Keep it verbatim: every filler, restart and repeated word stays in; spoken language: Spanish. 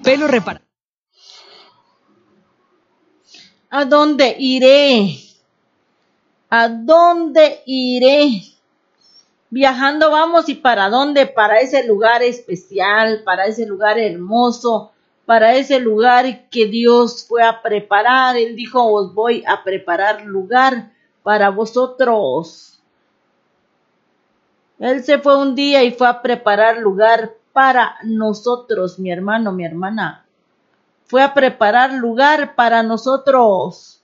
pelo reparado. ¿A dónde iré? ¿A dónde iré? Viajando vamos, ¿y para dónde? Para ese lugar especial, para ese lugar hermoso, para ese lugar que Dios fue a preparar. Él dijo, os voy a preparar lugar para vosotros. Él se fue un día y fue a preparar lugar para nosotros, mi hermano, mi hermana. Fue a preparar lugar para nosotros.